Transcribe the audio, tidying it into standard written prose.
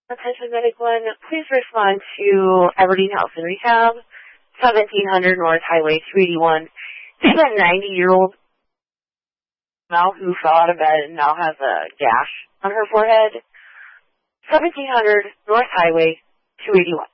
Attention Medic 1, please respond to Aberdeen Health and Rehab, 1700 North Highway 281. This is a 90-year-old female who fell out of bed and now has a gash on her forehead. 1700 North Highway 281.